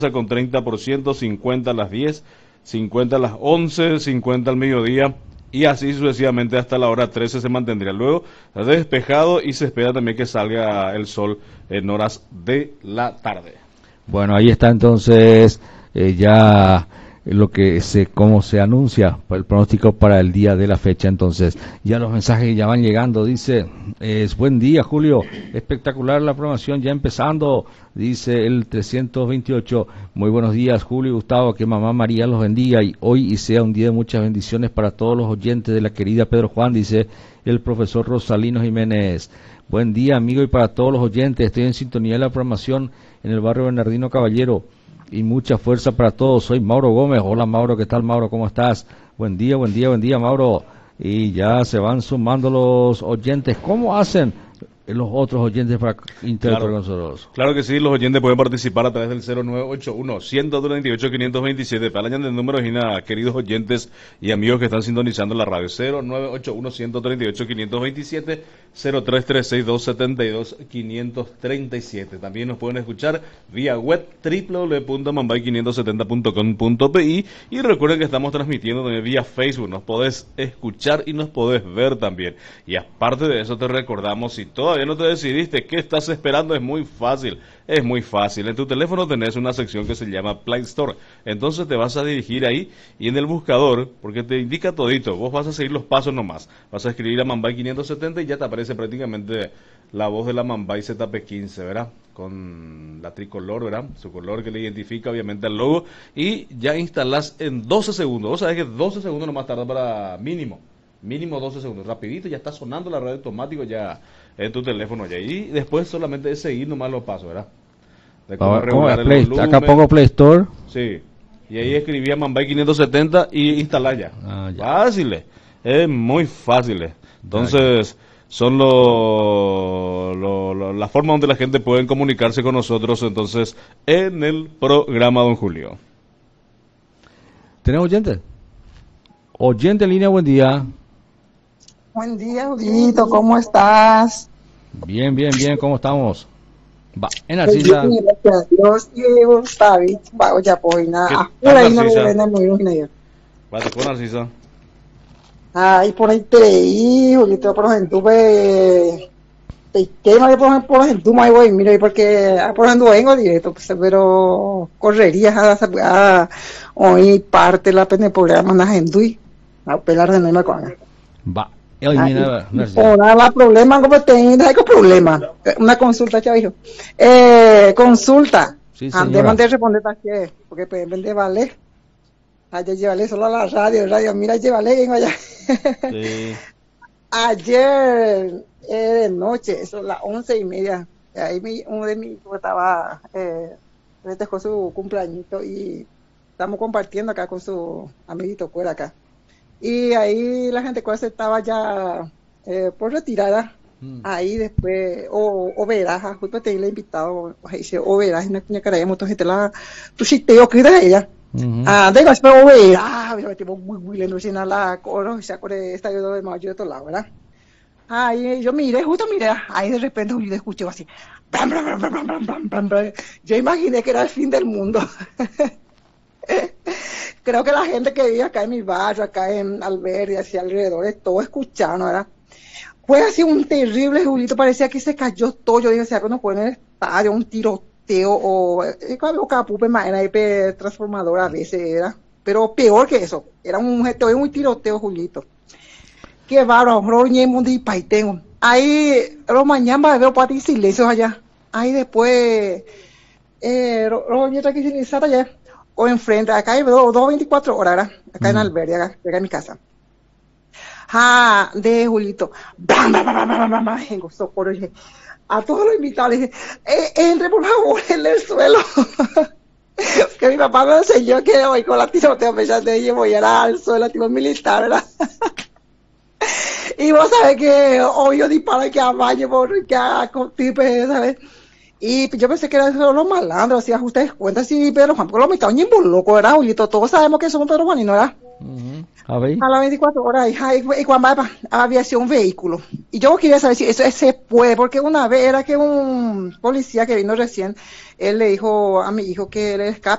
con 30%, 50 a las 10, 50 a las 11, 50 al mediodía y así sucesivamente hasta la hora 13 se mantendría. Luego despejado y se espera también que salga el sol en horas de la tarde. Bueno, ahí está entonces ya cómo se anuncia el pronóstico para el día de la fecha. Entonces, ya los mensajes ya van llegando. Dice, buen día, Julio, espectacular la programación ya empezando. Dice el 328, muy buenos días, Julio y Gustavo, que mamá María los bendiga y hoy y sea un día de muchas bendiciones para todos los oyentes de la querida Pedro Juan, dice el profesor Rosalino Jiménez. Buen día, amigo, y para todos los oyentes, estoy en sintonía de la programación en el barrio Bernardino Caballero. Y mucha fuerza para todos. Soy Mauro Gómez. Hola Mauro, ¿qué tal Mauro? ¿Cómo estás? Buen día, buen día, buen día Mauro. Y ya se van sumando los oyentes. ¿Cómo hacen los otros oyentes para interactuar con nosotros? Claro que sí, los oyentes pueden participar a través del 0981-138-527. Para el número, queridos oyentes y amigos que están sintonizando la radio. 0981-138-527, 0336-272-537. También nos pueden escuchar vía web www.mambay570.com.pi y recuerden que estamos transmitiendo también vía Facebook. Nos podés escuchar y nos podés ver también. Y aparte de eso te recordamos, si todavía no te decidiste qué estás esperando, es muy fácil. Es muy fácil. En tu teléfono tenés una sección que se llama Play Store. Entonces te vas a dirigir ahí y en el buscador, porque te indica todito, vos vas a seguir los pasos nomás. Vas a escribir a Mambay 570 y ya te aparece prácticamente la voz de la Mambay ZP15, ¿verdad? Con la tricolor, ¿verdad? Su color que le identifica obviamente al logo. Y ya instalás en 12 segundos. Vos sabés que 12 segundos nomás tarda para mínimo 12 segundos, rapidito, ya está sonando la radio automático ya en tu teléfono ya, y después solamente es seguir nomás los pasos, ¿verdad? De cómo regular el volumen. Acá pongo Play Store. Sí, y ahí escribía Mambay 570 y instalar ya. Fáciles, es muy fácil. Entonces, son la forma donde la gente puede comunicarse con nosotros, entonces, en el programa, don Julio. ¿Tenemos oyente? Oyente en línea, buen día. Buen día, Julito, ¿cómo estás? Bien, bien, bien, ¿cómo estamos? Va, en Narcisa. Gracias a Dios, y Gustavi, ya pues nada. Por ahí no me ven muy bien. Vale, con Narcisa. Ay, por ahí te leí, Julito, por ejemplo, ¿qué más por ejemplo, ahí voy? Mira, porque por ejemplo vengo directo, pues, pero correrías a hoy parte la pena programa na gendui, a pelar de no me acuerdo. Va. Elimina, la problema como hay problema. Una consulta, chavijo. Consulta. Sí, Antes de responder para qué, porque pueden de vale. Ayer llevarle solo a la radio, mira, llevarle, vengo allá. Sí. Ayer de noche, eso las 11:30, ahí uno de mis hijos estaba, festejó su cumpleañito y estamos compartiendo acá con su amiguito fuera acá. Y ahí la gente cuando estaba ya por retirada, ahí después, o Veraja, justo te le invitado, ahí dice, o Veraja, una cara de mucha gente la, tu sitio, ¿qué era ella? De las pero Veraja, tipo, muy lento, sin la coro, se acuerda, está yo de mayo de todo lado, ¿verdad? Ahí yo justo miré, ahí de repente yo escuché así, blam, blam, blam, blam, blam, blam, blam, blam. Yo imaginé que era el fin del mundo. Creo que la gente que vive acá en mi barrio, acá en Alberdi, hacia alrededor, todo escuchando, ¿verdad? Fue así un terrible, Julito, parecía que se cayó todo. Yo dije, ¿será que no fue en el estadio un tiroteo o capupe más en la transformador a veces era? Pero peor que eso, era un tiroteo, Julito. Qué bárbaro, roñé mundo y paitengo. Ahí, los mañana veo para ti silencios allá. Ahí después, roñé tranquilizada allá. O enfrente, acá hay 24 horas, ¿verdad? Acá en Alberdi, acá en mi casa. De Julito. Bam, bam, bam, bam, bam, bam, socorro. A todos los invitados les dije, entre por favor en el suelo. Que mi papá me enseñó que hoy con la tiroteo me voy a ir al suelo, tipo militar, ¿verdad? Y vos sabés que obvio dispara que a baño, que a tipe, ¿sabes? Y yo pensé que eran los malandros, así ajustes cuentas, sí, Pedro Juan, porque los mexicanos ni muy locos, ¿verdad, Julito? Todos sabemos que somos Pedro Juan y no, ¿verdad? A ver. A las 24 horas, hija, y cuando había sido un vehículo. Y yo quería saber si eso se puede, porque una vez era que un policía que vino recién, él le dijo a mi hijo que el escape